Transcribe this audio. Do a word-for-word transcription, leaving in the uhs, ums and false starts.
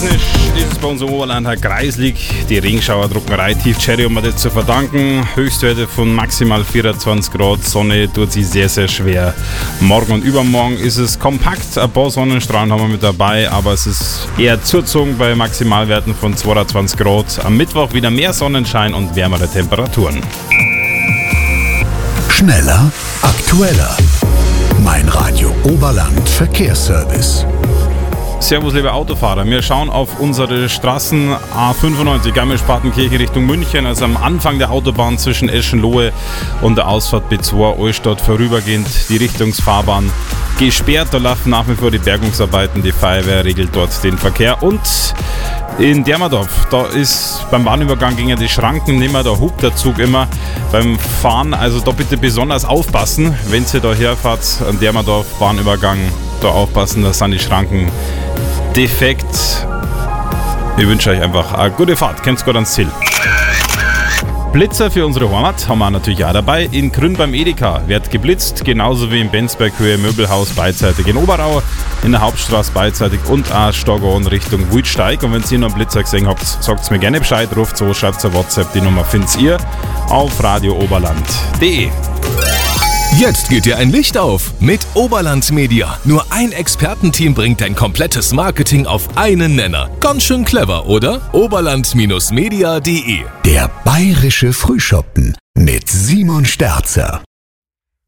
Technisch ist es bei uns im Oberland halt kreislig. Die Regenschauer drucken relativ Cherry, um das zu verdanken. Höchstwerte von maximal vierundzwanzig Grad. Sonne tut sich sehr, sehr schwer. Morgen und übermorgen ist es kompakt. Ein paar Sonnenstrahlen haben wir mit dabei, aber es ist eher zugezogen bei Maximalwerten von zweiundzwanzig Grad. Am Mittwoch wieder mehr Sonnenschein und wärmere Temperaturen. Schneller, aktueller. Mein Radio Oberland Verkehrsservice. Servus, liebe Autofahrer. Wir schauen auf unsere Straßen A fünfundneunzig, Garmisch-Partenkirchen Richtung München, also am Anfang der Autobahn zwischen Eschenlohe und der Ausfahrt B zwei Altstadt vorübergehend die Richtungsfahrbahn gesperrt. Da laufen nach wie vor die Bergungsarbeiten, die Feuerwehr regelt dort den Verkehr. Und in Dermadorf, da ist beim Bahnübergang gegen die Schranken nicht mehr, da hupt der Zug immer beim Fahren, also da bitte besonders aufpassen, wenn ihr da herfahrt, an Dermadorf Bahnübergang, da aufpassen, da sind die Schranken defekt. Ich wünsche euch einfach eine gute Fahrt, kommt gut ans Ziel. Blitzer für unsere Heimat haben wir natürlich auch dabei. In Grün beim Edeka wird geblitzt, genauso wie im Benzberghöhe Möbelhaus beidseitig in Oberau, in der Hauptstraße beidseitig und auch Stoggerhorn Richtung Wildsteig. Und wenn ihr noch einen Blitzer gesehen habt, sagt es mir gerne Bescheid, ruft so, schreibt zur WhatsApp, die Nummer findet ihr auf radiooberland punkt de. Jetzt geht dir ein Licht auf mit Oberland Media. Nur ein Expertenteam bringt dein komplettes Marketing auf einen Nenner. Ganz schön clever, oder? oberland Bindestrich media punkt de. Der bayerische Frühschoppen mit Simon Sterzer.